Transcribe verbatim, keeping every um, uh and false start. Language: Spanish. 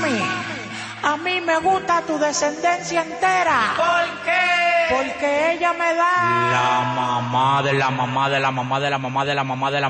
mami, a mí me gusta tu descendencia entera. ¿Por qué? Porque ella me da La mamá de la mamá de la mamá de la mamá de la mamá de la